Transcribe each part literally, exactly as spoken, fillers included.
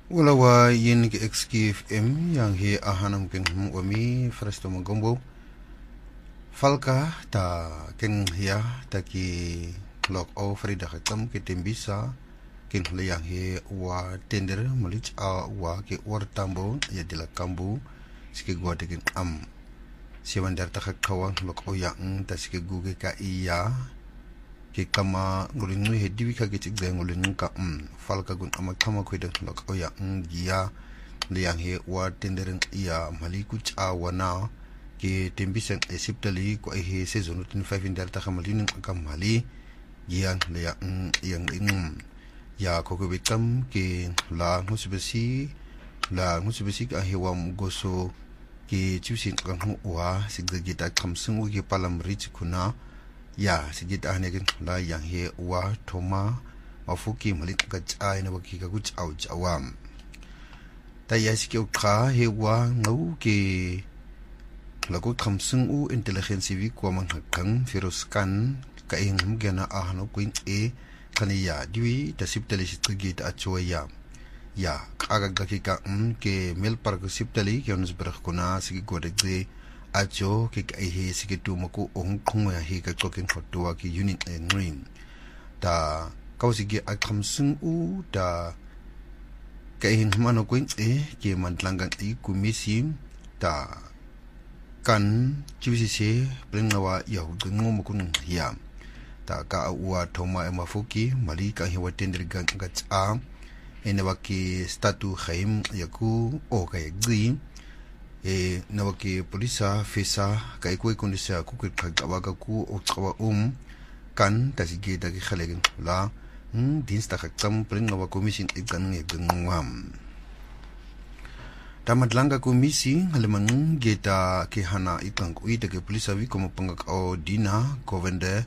Wala wa yin ki X K F M yang he ahanam ken hum wami fresto magombo falka ta ken hia ta ki lok o frida khatam ki tembisa ken le yang he wa tender malich a wa ki war tambo ya dila kambu sike gwa de ken am siwan dar ta khawang lok o yang ta sike guge ka iya ke kama ngulinu he diwi ka gitik de ngulinu ka um falka gun ama kama kweda lok oya ngia liang he wa tenderen iya maliku cha wana ke tembisen esiptali ko he season twenty five in delta kamalinin ka mali gian liang yang ing ya ko ko bekam ke la musibesi la musibesi ka he wa goso ke chusin ka wa sigda gita kamsung ge palam rich kuna ya sigit ahnekin la yang he wa thoma mafuki malik ka chai na baki ka kuch au chawam ta ya sike ukha he wa ngau ke la ko khamsung u intelligence vi ko man hakang firuskan ka ing gena ahno kuin e khani ya diwi ta siptali sigit a choya ya kaga ka ki ka um ke mel par ko siptali ke onus berh kuna sigi godegde ajo ke kai he sikitu mako ong khong ya he ka choking photwa ki unit and green ta kausigi akhamsung u ta kai hin mano kuin e ke mantlangan i kumisi ta kan chivisi se plengawa ya gungo mako ya ta ka wa thoma emafuki mali ka he watender gang ka cha enewaki statu khaim yaku o ka yagzi e nawaki polisa fesa kai ko kondisa ku ka gawaga ku o tsawa um kan tasige dagi khalegen la din sta kham pring wa commission ikan nge gngwam tamadlanga komisi haleman geta ke hana ikang ku ite ke polisa vi como pangak o dina govende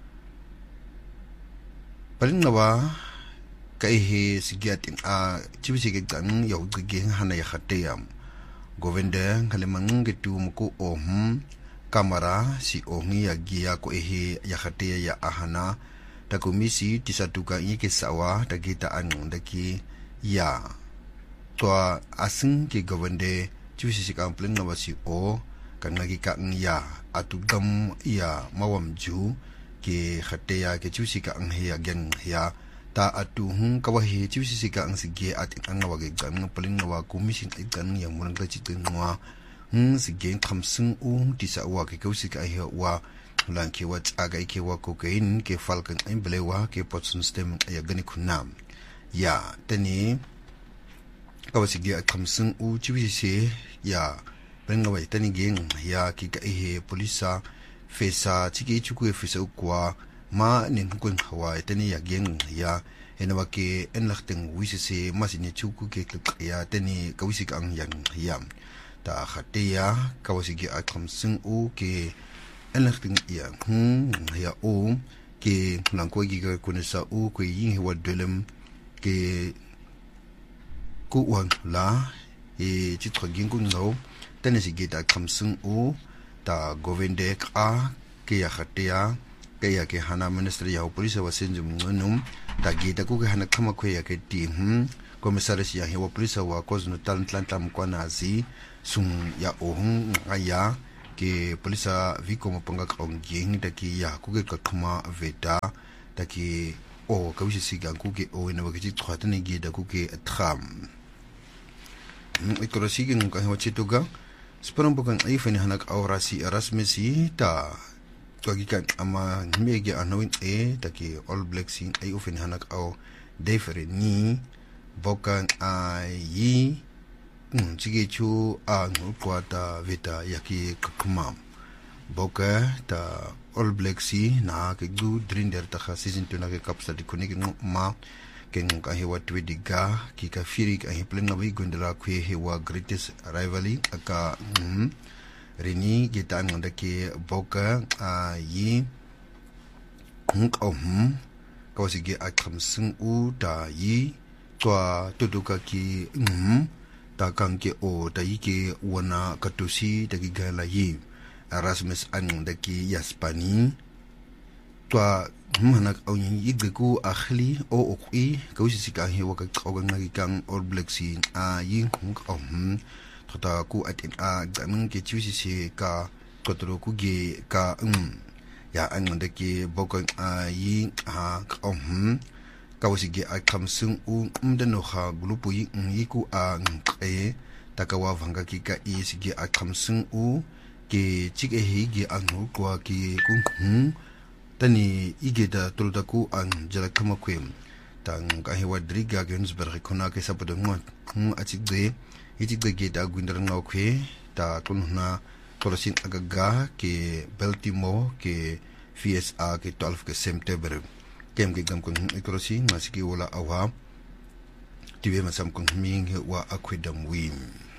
pring wa kai he sigiatin a chibisi ke kan yo ge hana ya khateyam govende khalemang gitu muku om kamera si ongi ya gia ko ehe ya khate ya ahana ta komisi tisatuka i ke sawa ta kita anu daki ya to asing ke govende chusi si kampleng na wasi o kan ngagi ka ya atugam ya mawam ju ke khate ya ke chusi ka ang ya gen ya ta atu hun kawahi chusi sika ang sige at ang nawag gan ng paling nawa komisyon ay gan yang mulang kachitin nga hun sige kamsung u tisa wa ke kausika ay wa lang ke wat agay ke wa kokain ke falkan ay balewa ke potsun stem ay gani kunam ya tani kawasige at kamsung u chusi ya paling nawa tani geng ya ki ka ihe polisa fesa chiki chuku fesa ukwa ma nin kun hawa tani ya geng ya enawa ke enlachteng wisese masini chuku ke ya tani kawisi ang yang yam ta khateya kawasigi atam sing u ke enlachteng ya hm ya o ke langko gi ga kunisa u ko yin hewa dolem ke ku wan la e chitro gingun no tani sigi ta atam sing u ta govende ka ke ya khateya kaya ke hana ministry ya polisi wa senjum ngunum ta gita ku ke hana kama ko ya ke tim komisaris ya hewa polisi wa kozno talent lantam kwa nazi sum ya ohun aya ke polisi vi como panga kong ging ta ki ya ku ke kakuma veta ta ki o ka wisi sigan ku ke o ina wa ke tswata ne gida ku ke tram ikoro sigin ka hewa chituga speram bukan ai fani hanak aurasi erasmisi ta Tuagikan ama mege anawin e taki all black sing ay ufin hanak au defere ni bokan ai mm sige chu a ngulkwata vita yaki kakumam boka ta all black si na ke du drinder ta season two na ke kapsa di kunik ma ken ka hewa twediga ki ka firi ka hiplen na wi gundra kwe hewa greatest rivalry aka mm rini kita nganda ke boka a yi kung om kawsige atam sing u da yi twa tuduka ki um ta kang ke o ta yi ke wana katusi ta ki gala yi Erasmus an da ki yaspani twa mhanak au yin yigku akhli o okwi ka wisi ka he waka qoga ngaki kang All Blacks a yin khung om thota ku atin a ganung ke chiwisi se ka kotro ku ge ka um ya angonde ke bokon a yin ha om ka wisi ge a khamsung u umdano kha glupu yin yiku a ngqe takawa vanga ki ka i sige a khamsung u ke chike he ge anu kwa ki kung tani igeda toldaku ang jalakama kwem tang kahiwa driga Johannesburg kona ke sapodo ngot mu achigde itigde ge da gwindar ngaw kwe ta kunna tolosin agaga ke Baltimore ke V S A ke twelve ke September kem ke gam kun ikrosi masiki wala awa tibe masam kun ming wa akwedam wim